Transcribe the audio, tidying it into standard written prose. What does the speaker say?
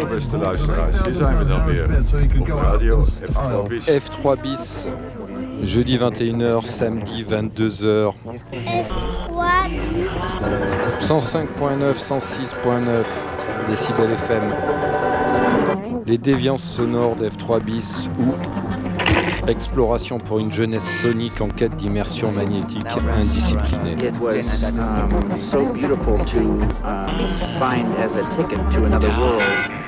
beste luisteraars. Hier zijn we dan weer op radio F3 bis. F3 bis, jeudi 21h, samedi 22h. F3 bis. 105.9, 106.9 décibels FM. Les déviances sonores d'F3 bis ou exploration pour une jeunesse sonique en quête d'immersion magnétique indisciplinée. It was so beautiful to find as a ticket to another world.